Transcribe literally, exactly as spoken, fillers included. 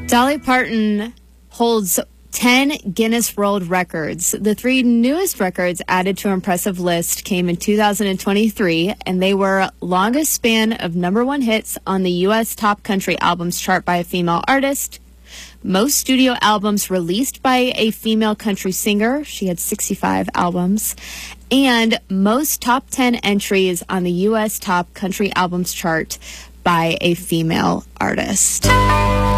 Dolly Parton holds ten Guinness World Records. The three newest records added to her impressive list came in two thousand twenty-three, and they were longest span of number one hits on the U S Top Country Albums chart by a female artist, most studio albums released by a female country singer. She had sixty-five albums. And most top ten entries on the U S Top Country Albums chart by a female artist.